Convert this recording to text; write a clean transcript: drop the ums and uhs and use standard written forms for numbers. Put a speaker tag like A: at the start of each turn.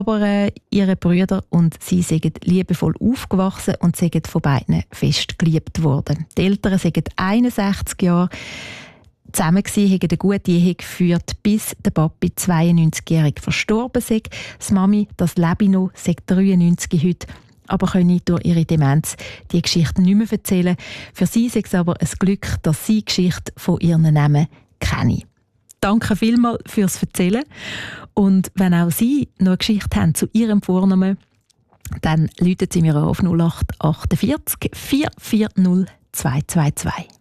A: Aber ihre Brüder und sie sind liebevoll aufgewachsen und sind von beiden fest geliebt worden. Die Eltern sind 61 Jahre zusammen gewesen, haben eine gute Ehe geführt, bis der Papi 92-jährig verstorben ist. Die Mami, das lebe noch, sagt 93 heute, aber können durch ihre Demenz die Geschichte nicht mehr erzählen. Für sie ist es aber ein Glück, dass sie die Geschichte von ihren Namen kennen. Danke vielmals fürs Erzählen. Und wenn auch Sie noch eine Geschichte haben zu Ihrem Vornamen, dann rufen Sie mir auf 0848 440 222.